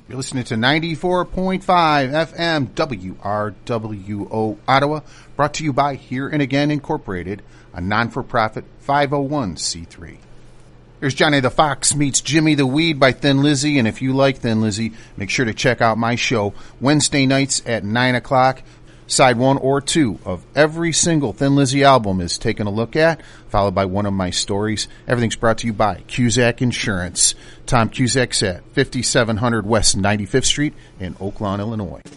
You're listening to 94.5 FM WRWO Ottawa, brought to you by Here and Again Incorporated, a non-for-profit 501c3. Here's Johnny the Fox meets Jimmy the Weed by Thin Lizzy, and if you like Thin Lizzy, make sure to check out my show Wednesday nights at 9 o'clock. Side 1 or 2 of every single Thin Lizzy album is taken a look at, followed by one of my stories. Everything's brought to you by Cusack Insurance. Tom Cusack's at 5700 West 95th Street in Oak Lawn, Illinois.